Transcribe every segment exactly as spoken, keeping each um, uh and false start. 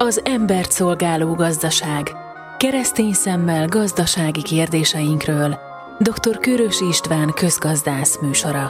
Az embert szolgáló gazdaság. Keresztény szemmel gazdasági kérdéseinkről. doktor Kőrösi István közgazdász műsora.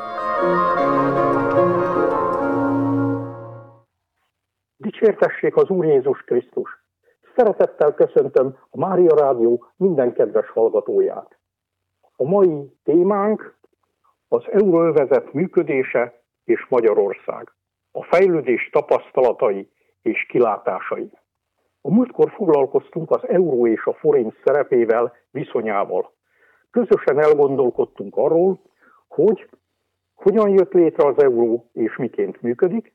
Dicsértessék az Úr Jézus Krisztus! Szeretettel köszöntöm a Mária Rádió minden kedves hallgatóját. A mai témánk az euróövezet működése és Magyarország. A fejlődés tapasztalatai és kilátásai. A múltkor foglalkoztunk az euró és a forint szerepével, viszonyával. Közösen elgondolkodtunk arról, hogy hogyan jött létre az euró és miként működik,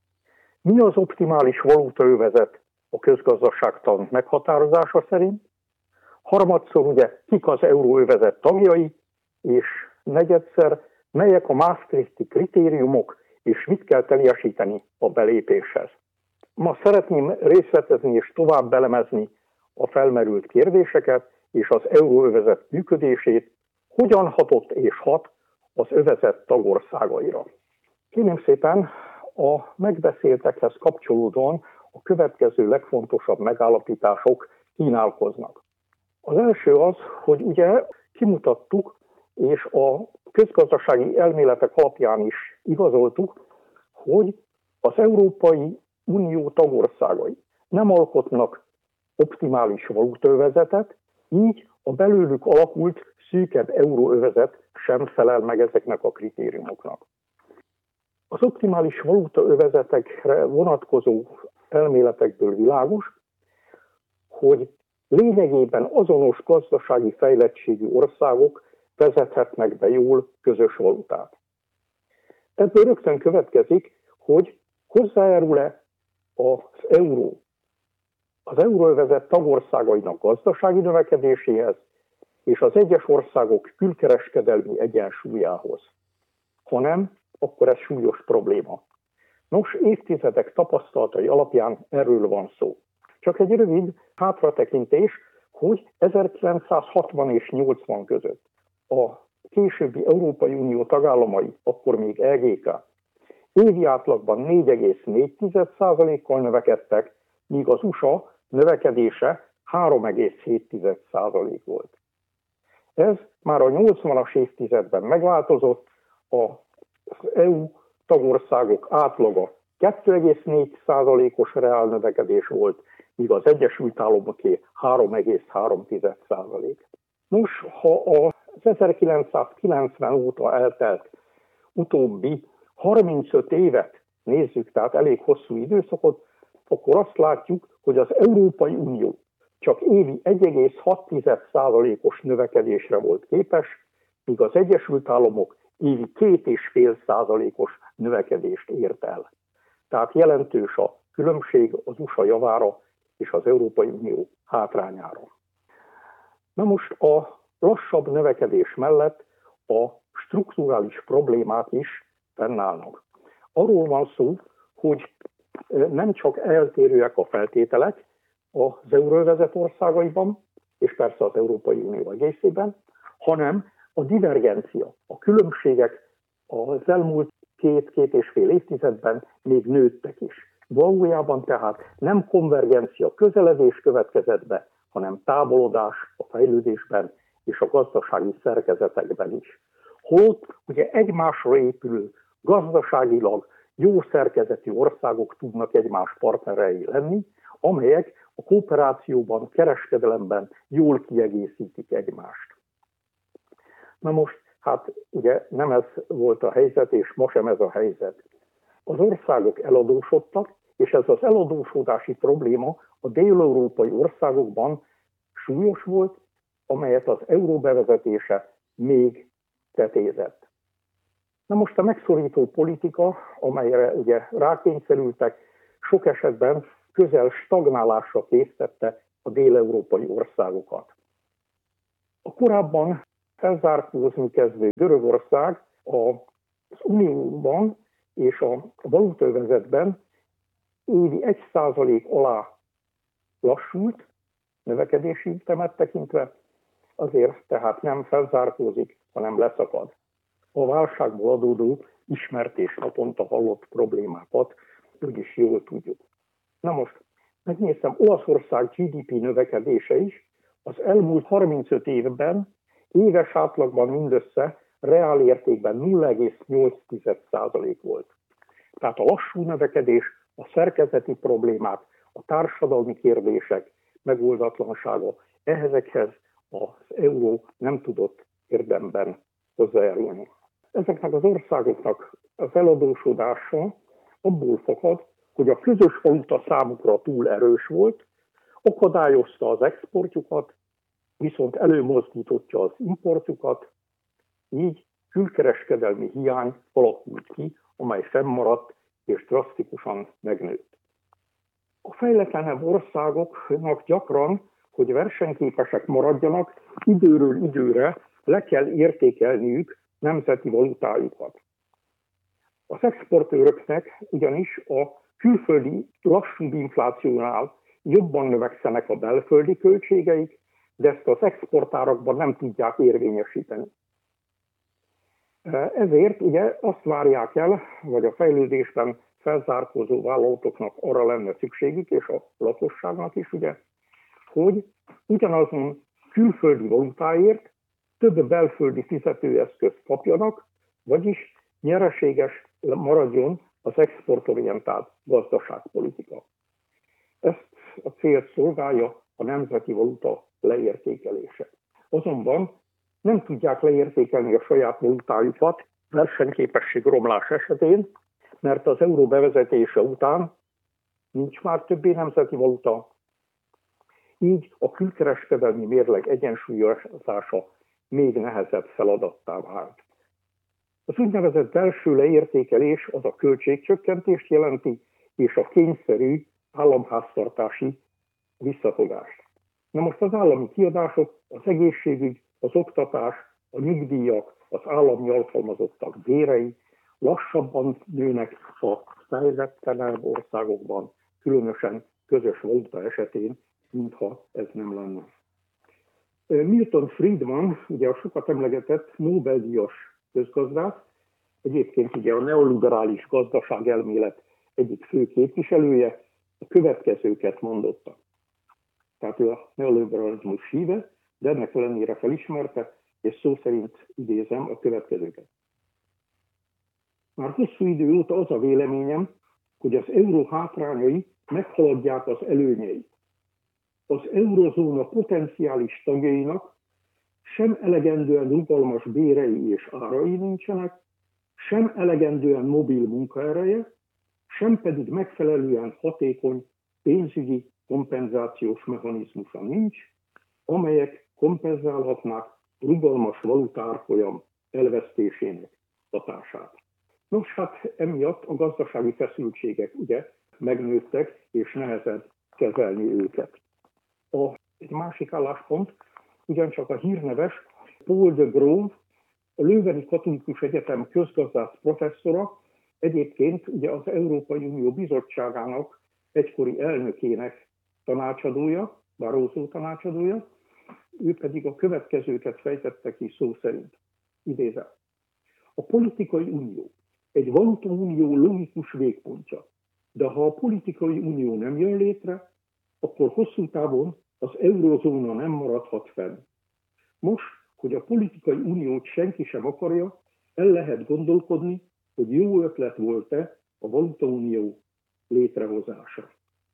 mi az optimális valutaövezet a közgazdaságtan meghatározása szerint, harmadszor ugye kik az euróövezet tagjai, és negyedszer melyek a maastrichti kritériumok, és mit kell teljesíteni a belépéshez. Ma szeretném részletezni és tovább belemezni a felmerült kérdéseket és az euróövezet működését, hogyan hatott és hat az övezet tagországaira. Kérem szépen, a megbeszéltekhez kapcsolódóan a következő legfontosabb megállapítások kínálkoznak. Az első az, hogy ugye kimutattuk, és a közgazdasági elméletek alapján is igazoltuk, hogy az Európai Unió tagországai nem alkotnak optimális valutaövezetet, így a belőlük alakult szűkebb euróövezet sem felel meg ezeknek a kritériumoknak. Az optimális valutaövezetekre vonatkozó elméletekből világos, hogy lényegében azonos gazdasági fejlettségű országok vezethetnek be jól közös valutát. Ebből rögtön következik, hogy hozzájárul-e az euró az euróövezet tagországainak gazdasági növekedéséhez és az egyes országok külkereskedelmi egyensúlyához. Ha nem, akkor ez súlyos probléma. Nos, évtizedek tapasztalatai alapján erről van szó. Csak egy rövid hátratekintés, hogy ezerkilencszázhatvan és nyolcvan között a későbbi Európai Unió tagállamai, akkor még E G K, évi átlagban négy egész négy százalékkal növekedtek, míg az U S A növekedése három egész hét százalék volt. Ez már a nyolcvanas évtizedben megváltozott, az E U tagországok átlaga két egész négy százalékos reál növekedés volt, míg az Egyesült Államoké három egész három százalék. Nos, ha az ezerkilencszázkilencven óta eltelt utóbbi harmincöt évet nézzük, tehát elég hosszú időszakot, akkor azt látjuk, hogy az Európai Unió csak évi egy egész hat százalékos növekedésre volt képes, míg az Egyesült Államok évi két egész öt százalékos növekedést ért el. Tehát jelentős a különbség az U S A javára és az Európai Unió hátrányára. Na most a lassabb növekedés mellett a strukturális problémák is fennállnak. Arról van szó, hogy nem csak eltérőek a feltételek az euróövezet országaiban, és persze az Európai Unió egészében, hanem a divergencia, a különbségek az elmúlt két-két és fél évtizedben még nőttek is. Valójában tehát nem konvergencia, közeledés következett be, hanem távolodás a fejlődésben és a gazdasági szerkezetekben is. Holott ugye egymásra épülő, gazdaságilag jó szerkezetű országok tudnak egymás partnerei lenni, amelyek a kooperációban, kereskedelemben jól kiegészítik egymást. Na most, hát ugye nem ez volt a helyzet, és ma sem ez a helyzet. Az országok eladósodtak, és ez az eladósodási probléma a dél-európai országokban súlyos volt, amelyet az euró bevezetése még tetézett. Na most a megszorító politika, amelyre ugye rákényszerültek, sok esetben közel stagnálásra késztette a dél-európai országokat. A korábban felzárkózni kezdő Görögország az Unióban és a valutaövezetben évi egy százalék alá lassult, növekedési ütemet tekintve, azért tehát nem felzárkózik, hanem leszakad. A válságból adódó ismert és naponta hallott problémákat úgyis jól tudjuk. Na most, Megnéztem, Olaszország gé dé pé növekedése is az elmúlt harmincöt évben éves átlagban mindössze reál értékben nulla egész nyolc százalék volt. Tehát a lassú növekedés, a szerkezeti problémák, a társadalmi kérdések megoldatlansága, ezekhez az euró nem tudott érdemben hozzájárulni. Ezeknek az országoknak az eladósodása abból fakad, hogy a közös valuta számukra túl erős volt, akadályozta az exportjukat, viszont előmozdítottja az importjukat, így külkereskedelmi hiány alakult ki, amely fennmaradt és drasztikusan megnőtt. A fejletlenebb országoknak gyakran, hogy versenyképesek maradjanak, időről időre le kell értékelniük nemzeti valutájukat. Az exportőröknek ugyanis a külföldi lassúbb inflációnál jobban növekszenek a belföldi költségeik, de ezt az exportárakban nem tudják érvényesíteni. Ezért ugye azt várják el, vagy a fejlődésben felzárkózó vállalatoknak arra lenne szükségük, és a lakosságnak is, ugye, hogy ugyanazon külföldi valutáért több belföldi fizetőeszközt kapjanak, vagyis nyereséges maradjon az exportorientált gazdaságpolitika. Ezt a célt szolgálja a nemzeti valuta leértékelése. Azonban nem tudják leértékelni a saját valutájukat versenyképesség romlás esetén, mert az euró bevezetése után nincs már többé nemzeti valuta, így a külkereskedelmi mérleg egyensúlyozása még nehezebb feladattá vált. Az úgynevezett belső leértékelés az a költségcsökkentést jelenti, és a kényszerű államháztartási visszafogást. Na most az állami kiadások, az egészségügy, az oktatás, a nyugdíjak, az állami alkalmazottak bérei lassabban nőnek a fejletlenebb országokban, különösen közös valuta esetén, mintha ez nem lenne. Milton Friedman, ugye a sokat emlegetett Nobel-díjas közgazdász, egyébként ugye a neoliberális gazdaságelmélet egyik fő képviselője, a következőket mondotta. Tehát ő a neoliberalizmus híve, de ennek ellenére felismerte, és szó szerint idézem a következőket. Már hosszú idő óta az a véleményem, hogy az euró hátrányai meghaladják az előnyeit. Az eurozóna potenciális tagjainak sem elegendően rugalmas bérei és árai nincsenek, sem elegendően mobil munkaereje, sem pedig megfelelően hatékony pénzügyi kompenzációs mechanizmusa nincs, amelyek kompenzálhatnák rugalmas valutárfolyam elvesztésének hatását. Nos, hát emiatt a gazdasági feszültségek ugye megnőttek, és nehezebb kezelni őket. A, egy másik álláspont, ugyancsak a hírneves Paul de Grove, a Lőveni Katolikus Egyetem közgazdász professzora, egyébként ugye az Európai Unió Bizottságának egykori elnökének tanácsadója, Barroso tanácsadója, ő pedig a következőket fejtette ki szó szerint. Idézem. A politikai unió egy valutaunió logikus végpontja, de ha a politikai unió nem jön létre, akkor hosszú távon az eurozóna nem maradhat fenn. Most, hogy a politikai uniót senki sem akarja, el lehet gondolkodni, hogy jó ötlet volt-e a valutaunió létrehozása.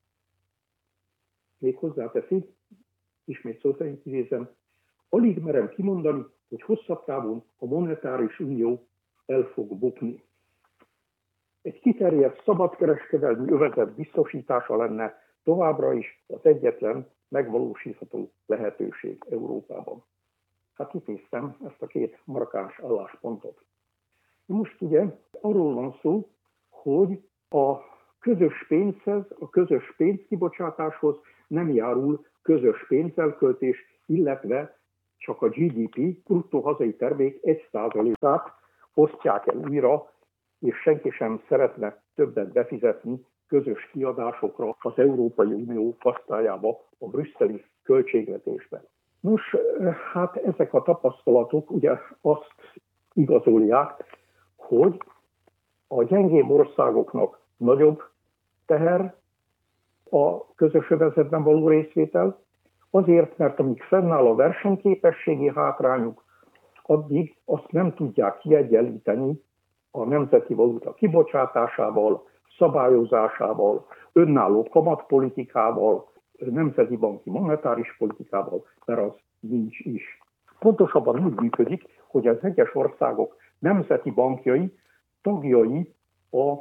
Még hozzáteszi, ismét szó szerint idézem, alig merem kimondani, hogy hosszabb távon a monetáris unió el fog bukni. Egy kiterjedt szabadkereskedelmi övezet biztosítása lenne továbbra is az egyetlen megvalósítható lehetőség Európában. Hát itt néztem ezt a két markáns álláspontot. Most ugye arról van szó, hogy a közös pénzhez, a közös pénzkibocsátáshoz nem járul közös pénzelköltés, illetve csak a gé dé pé, bruttó hazai termék egy százalékát osztják el újra, és senki sem szeretne többet befizetni közös kiadásokra az Európai Unió kasztájába, a brüsszeli költségvetésben. Nos, hát ezek a tapasztalatok ugye azt igazolják, hogy a gyengébb országoknak nagyobb teher, a közös övezetben való részvétel, azért, mert amíg fennáll a versenyképességi hátrányuk, addig azt nem tudják kiegyenlíteni a nemzeti valuta kibocsátásával, szabályozásával, önálló kamatpolitikával, nemzeti banki monetáris politikával, mert az nincs is. Pontosabban úgy működik, hogy az egyes országok nemzeti bankjai tagjai az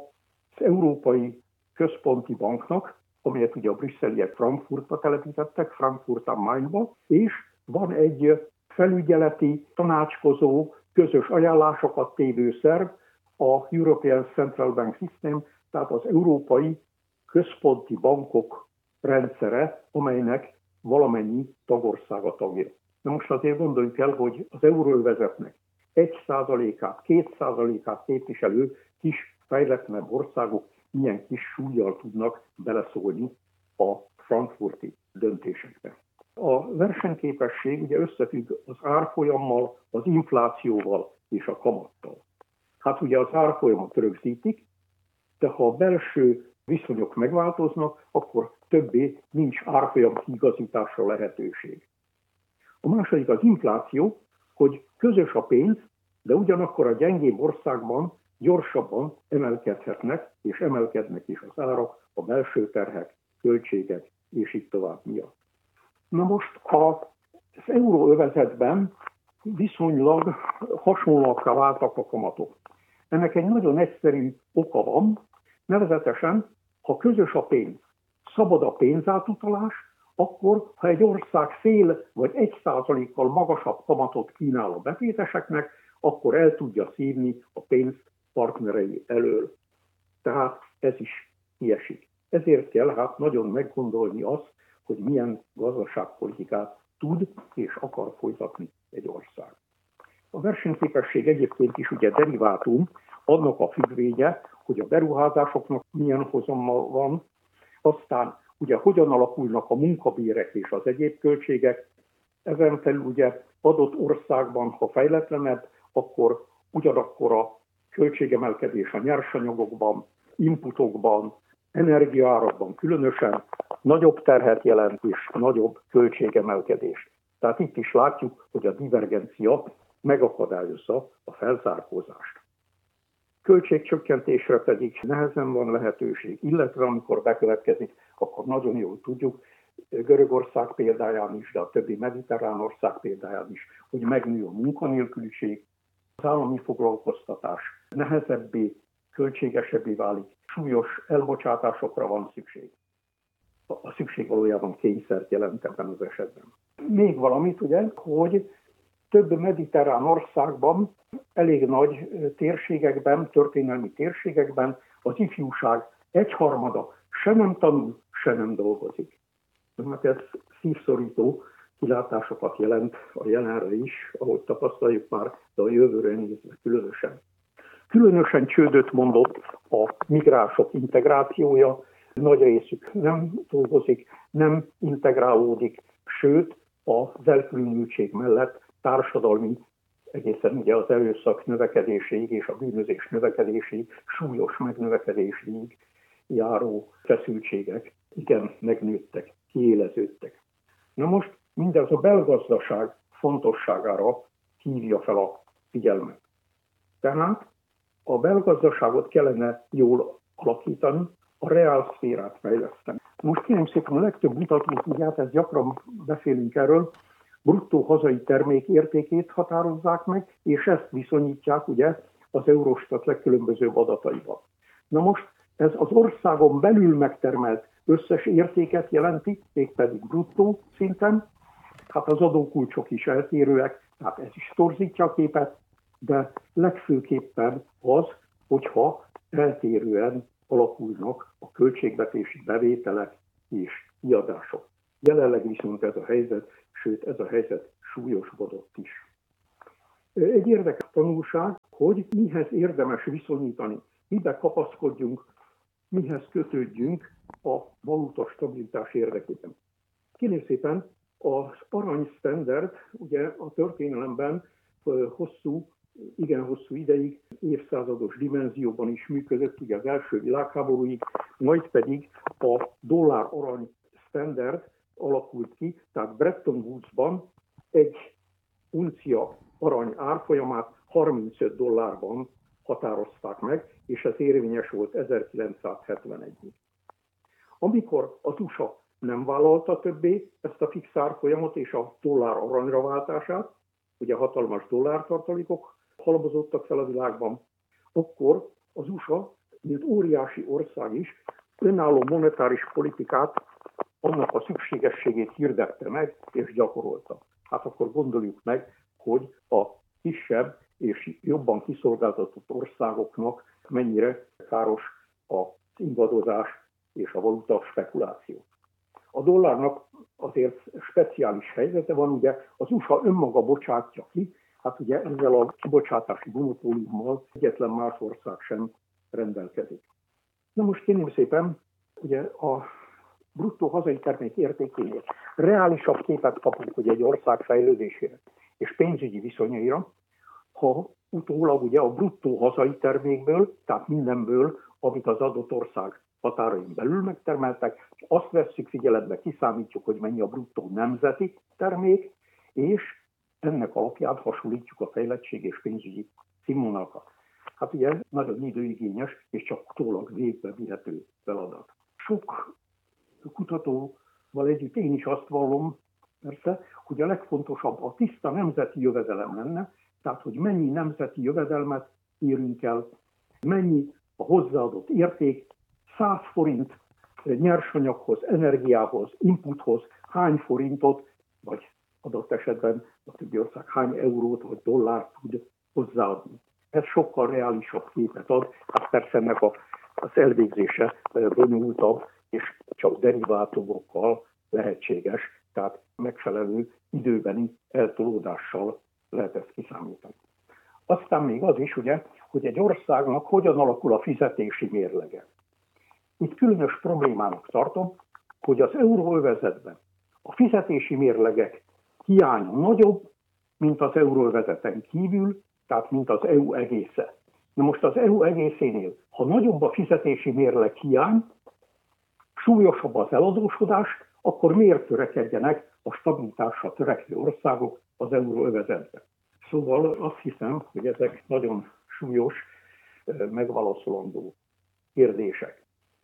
Európai Központi Banknak, amelyet ugye a brüsszeliek Frankfurtba telepítettek, Frankfurt am Mainba, és van egy felügyeleti, tanácskozó, közös ajánlásokat tévő szerv, a European Central Bank System, tehát az Európai Központi Bankok rendszere, amelynek valamennyi tagországa tagja. Na most azért gondoljuk el, hogy az euróövezetnek egy százalékát, két százalékát képviselő kis fejletlenebb országok milyen kis súllyal tudnak beleszólni a frankfurti döntésekbe. A versenyképesség ugye összefügg az árfolyammal, az inflációval és a kamattal. Hát ugye az árfolyamot rögzítik, de ha a belső viszonyok megváltoznak, akkor többé nincs árfolyam kiigazításra lehetőség. A második az infláció, hogy közös a pénz, de ugyanakkor a gyengébb országban gyorsabban emelkedhetnek, és emelkednek is az árak, a belső terhek, költségek, és így tovább miatt. Na most az euróövezetben viszonylag hasonlóakká váltak a kamatok. Ennek egy nagyon egyszerű oka van, nevezetesen, ha közös a pénz, szabad a pénzátutalás, akkor, ha egy ország fél vagy egy százalékkal magasabb kamatot kínál a betéteseknek, akkor el tudja szívni a pénzt partnerei elől. Tehát ez is kiesik. Ezért kell hát nagyon meggondolni azt, hogy milyen gazdaságpolitikát tud és akar folytatni egy ország. A versenyképesség egyébként is ugye derivátum, annak a függvénye, hogy a beruházásoknak milyen hozama van, aztán ugye hogyan alakulnak a munkabérek és az egyéb költségek, ezen felül ugye adott országban, ha fejletlenebb, akkor ugyanakkor a költségemelkedés a nyersanyagokban, inputokban, energiaárakban különösen nagyobb terhet jelent és nagyobb költségemelkedés. Tehát itt is látjuk, hogy a divergencia megakadályozza a felzárkózást. Költségcsökkentésre pedig nehezen van lehetőség, illetve amikor bekövetkezik, akkor nagyon jól tudjuk, Görögország példáján is, de a többi mediterrán ország példáján is, hogy megnő a munkanélküliség, az állami foglalkoztatás nehezebbé, költségesebbé válik, súlyos elbocsátásokra van szükség. A szükség valójában kényszert jelent ebben az esetben. Még valamit, ugye, hogy több mediterrán országban, elég nagy térségekben, történelmi térségekben az ifjúság egyharmada se nem tanul, se nem dolgozik. Mert ez szívszorító kilátásokat jelent a jelenre is, ahogy tapasztaljuk már, de a jövőre nézve különösen. Különösen csődöt mondott a migránsok integrációja, nagy részük nem dolgozik, nem integrálódik, sőt az elkülönültség mellett társadalmi, egészen ugye az erőszak növekedéséig és a bűnözés növekedéséig, súlyos megnövekedéséig járó feszültségek igen megnőttek, kiéleződtek. Na most mindez a belgazdaság fontosságára hívja fel a figyelmet. Tehát a belgazdaságot kellene jól alakítani, a reálszférát fejleszteni. Most kérem szépen a legtöbb mutatót, ugye hát ezt gyakran beszélünk erről, bruttó hazai termék értékét határozzák meg, és ezt viszonyítják ugye az Eurostat legkülönbözőbb adataival. Na most ez az országon belül megtermelt összes értéket jelenti, mégpedig bruttó szinten, hát az adókulcsok is eltérőek, tehát ez is torzítja a képet, de legfőképpen az, hogyha eltérően alakulnak a költségvetési bevételek és kiadások. Jelenleg viszont ez a helyzet, sőt ez a helyzet súlyosbodott is. Egy érdekes tanulság, hogy mihez érdemes viszonyítani, mibe kapaszkodjunk, mihez kötődjünk a valuta stabilitás érdekében. Kérem szépen, az arany standard ugye a történelemben hosszú igen hosszú ideig, évszázados dimenzióban is működött, ugye az első világháborúig, majd pedig a dollár-arany standard alakult ki, tehát Bretton Woodsban egy uncia arany árfolyamát harmincöt dollárban határozták meg, és ez érvényes volt ezerkilencszázhetvenegyig. Amikor az u es á nem vállalta többé ezt a fix árfolyamot és a dollár aranyra váltását, ugye hatalmas dollártartalékok halmozottak fel a világban, akkor az u es á, mint óriási ország is, önálló monetáris politikát, annak a szükségességét hirdette meg és gyakorolta. Hát akkor gondoljuk meg, hogy a kisebb és jobban kiszolgáltatott országoknak mennyire káros az ingadozás és a valuta spekuláció. A dollárnak azért speciális helyzete van, ugye az u es á önmaga bocsátja ki, hát ugye ezzel a kibocsátási monopóliummal egyetlen más ország sem rendelkezik. Na most kérném szépen, ugye a bruttó hazai termék értékénél reálisabb képet kapunk ugye egy ország fejlődésére és pénzügyi viszonyaira, ha utólag ugye a bruttó hazai termékből, tehát mindenből, amit az adott ország határain belül megtermeltek, azt vesszük figyelembe, kiszámítjuk, hogy mennyi a bruttó nemzeti termék, és ennek alapján hasonlítjuk a fejlettség és pénzügyi színvonalakat. Hát ugye nagyon időigényes és csak utólag végbe vihető feladat. Sok kutatóval együtt én is azt vallom, persze, hogy a legfontosabb a tiszta nemzeti jövedelem lenne, tehát hogy mennyi nemzeti jövedelmet érünk el, mennyi a hozzáadott érték, száz forint nyersanyaghoz, energiához, inputhoz, hány forintot, vagy adott esetben a többi ország hány eurót vagy dollárt tud hozzáadni. Ez sokkal reálisabb képet ad, hát persze ennek a, az elvégzése bonyolultabb, és csak derivátumokkal lehetséges, tehát megfelelő időbeni eltolódással lehet ezt kiszámítani. Aztán még az is, ugye, hogy egy országnak hogyan alakul a fizetési mérlege. Itt különös problémának tartom, hogy az euróövezetben a fizetési mérlegek hiánya nagyobb, mint az euróövezeten kívül, tehát mint az é u egésze. Na most az é u egészénél, ha nagyobb a fizetési mérleg hiány, súlyosabb az eladósodás, akkor miért törekedjenek a stabilitásra törekvő országok az euróövezetben? Szóval azt hiszem, hogy ezek nagyon súlyos, megválaszolandó kérdések.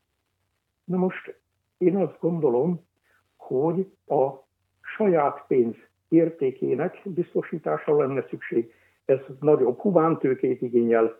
Na most én azt gondolom, hogy a saját pénz értékének biztosítása lenne szükség. Ez nagyobb humántőkét igényel,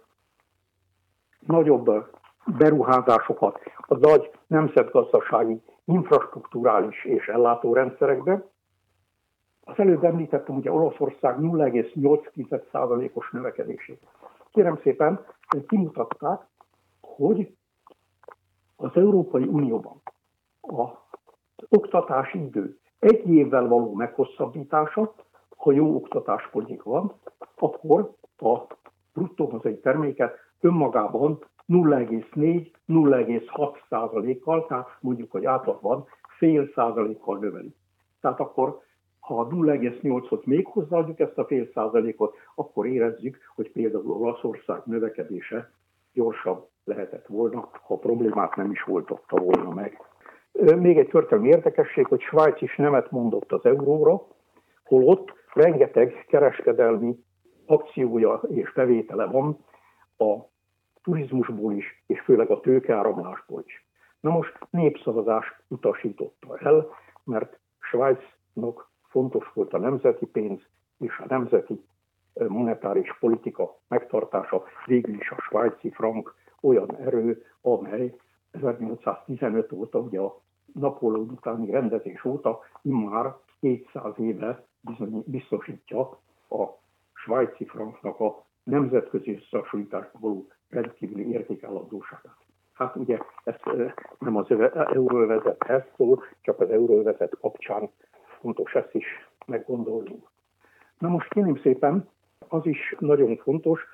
nagyobb beruházásokat a nagy nemzetgazdasági, infrastrukturális és ellátórendszerekben. Az előbb említettem, ugye Olaszország nulla egész nyolc százalékos növekedését. Kérem szépen, kimutatták, hogy az Európai Unióban az oktatási idő egy évvel való meghosszabbítása, ha jó oktatáspolitika van, akkor a bruttó hazai terméket önmagában nulla egész négy - nulla egész hat százalékkal, tehát mondjuk, hogy átlagban fél százalékkal növeli. Tehát akkor, ha a nulla egész nyolchoz még hozzáadjuk ezt a fél százalékot, akkor érezzük, hogy például Olaszország növekedése gyorsabb lehetett volna, ha a problémát nem is oldotta volna meg. Még egy történelmi érdekesség, hogy Svájc is nemet mondott az euróra, holott rengeteg kereskedelmi akciója és bevétele van a turizmusból is, és főleg a tőkeáramlásból is. Na most népszavazás utasította el, mert Svájcnak fontos volt a nemzeti pénz és a nemzeti monetáris politika megtartása, végül is a svájci frank olyan erő, amely ezernyolcszáztizenöt óta, ugye a Napóleon utáni rendezés óta immár kétszáz éve bizony, biztosítja a svájci franknak a nemzetközi összehasonlításban való rendkívüli értékállandóságát. Hát ugye ez nem az euróövezethez szól, csak az euróövezet kapcsán fontos ezt is meggondolni. Na most kérném szépen, az is nagyon fontos,